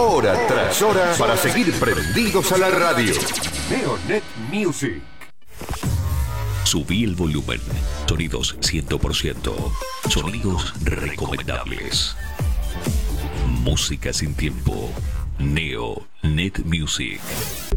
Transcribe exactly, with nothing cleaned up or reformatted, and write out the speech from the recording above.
hora tras hora para seguir prendidos a la radio. Neonet Music. Subí el volumen. Sonidos cien por ciento. Sonidos recomendables. Música sin tiempo. Neonet Music.